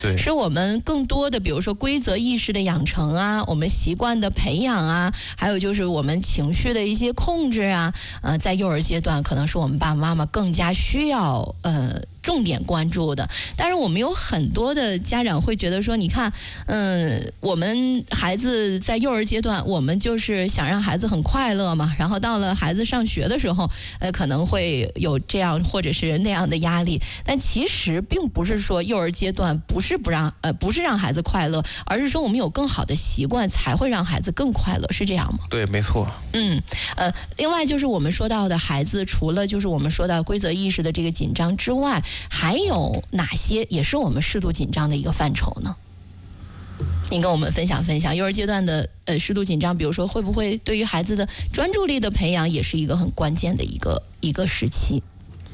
对， 是我们更多的，比如说规则意识的养成啊，我们习惯的培养啊，还有就是我们情绪的一些控制啊，在幼儿阶段可能是我们爸爸妈妈更加需要重点关注的。但是我们有很多的家长会觉得说，你看，我们孩子在幼儿阶段，我们就是想让孩子很快乐嘛，然后到了孩子上学的时候，可能会有这样或者是那样的压力。但其实并不是说幼儿阶段不是让孩子快乐，而是说我们有更好的习惯才会让孩子更快乐，是这样吗？ 对，没错。 另外就是我们说到的孩子，除了就是我们说到规则意识的这个紧张之外，还有哪些也是我们适度紧张的一个范畴呢？您跟我们分享分享幼儿阶段的适度紧张，比如说会不会对于孩子的专注力的培养也是一个很关键的一个时期？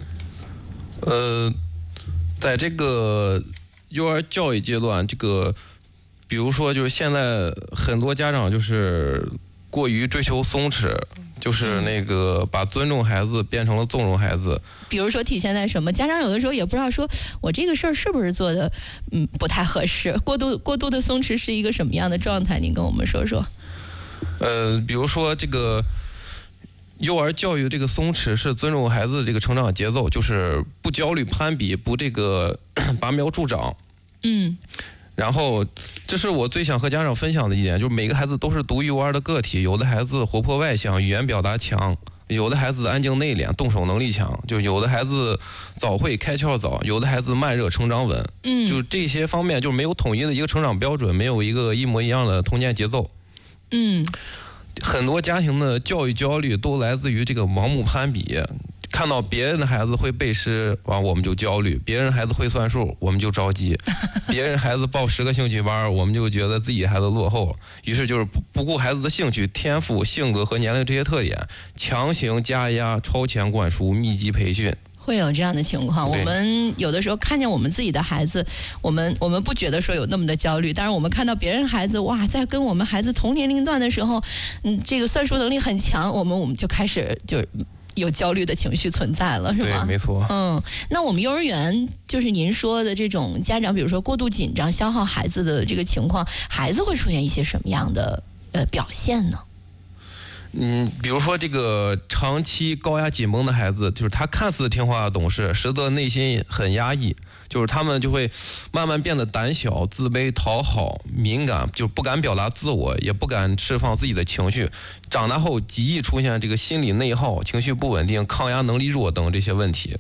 在这个幼儿教育阶段，这个比如说就是现在很多家长就是过于追求松弛，就是那个把尊重孩子变成了纵容孩子。 比如说体现在什么？家长有的时候也不知道说我这个事儿是不是做的不太合适，过度的松弛是一个什么样的状态？您跟我们说说。 比如说这个幼儿教育这个松弛是尊重孩子这个成长节奏，就是不焦虑攀比，不这个拔苗助长。然后这是我最想和家长分享的一点，就是每个孩子都是独一无二的个体，有的孩子活泼外向，语言表达强，有的孩子安静内敛，动手能力强，就有的孩子早会开窍早，有的孩子慢热成长稳。就这些方面就是没有统一的一个成长标准，没有一个一模一样的童年节奏。很多家庭的教育焦虑都来自于这个盲目攀比，看到别人的孩子会背诗，我们就焦虑；别人孩子会算数，我们就着急；别人孩子报10个兴趣班，我们就觉得自己孩子落后了。于是就是不顾孩子的兴趣、天赋、性格和年龄这些特点，强行加压、超前灌输、密集培训。 会有这样的情况，我们有的时候看见我们自己的孩子，我们不觉得说有那么的焦虑，但是我们看到别人孩子在跟我们孩子同年龄段的时候，这个算术能力很强，我们就开始就有焦虑的情绪存在了，是吗？ 对，没错。 那我们幼儿园就是您说的这种家长，比如说过度紧张消耗孩子的这个情况，孩子会出现一些什么样的表现呢？ 比如说这个长期高压紧绷的孩子，就是他看似听话懂事，实则内心很压抑，就是他们就会慢慢变得胆小、自卑、讨好、敏感，就不敢表达自我，也不敢释放自己的情绪。长大后极易出现这个心理内耗、情绪不稳定、抗压能力弱等这些问题。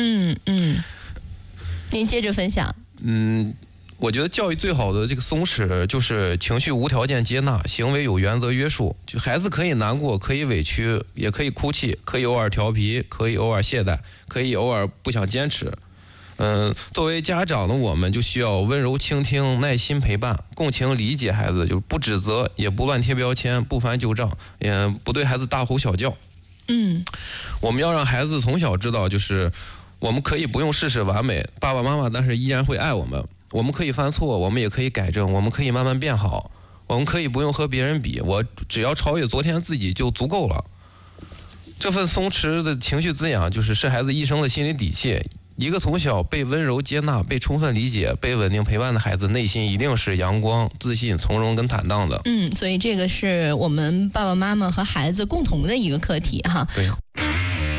您接着分享。 我觉得教育最好的这个松弛就是情绪无条件接纳，行为有原则约束。就孩子可以难过，可以委屈，也可以哭泣，可以偶尔调皮，可以偶尔懈怠，可以偶尔不想坚持。作为家长的我们就需要温柔倾听，耐心陪伴，共情理解孩子，就是不指责，也不乱贴标签，不翻旧账，也不对孩子大吼小叫。我们要让孩子从小知道，就是我们可以不用事事完美，爸爸妈妈但是依然会爱我们。我们可以犯错，我们也可以改正，我们可以慢慢变好，我们可以不用和别人比，我只要超越昨天自己就足够了。这份松弛的情绪滋养，是孩子一生的心理底气。一个从小被温柔接纳、被充分理解、被稳定陪伴的孩子，内心一定是阳光、自信、从容跟坦荡的。 所以这个是我们爸爸妈妈和孩子共同的一个课题哈。 对。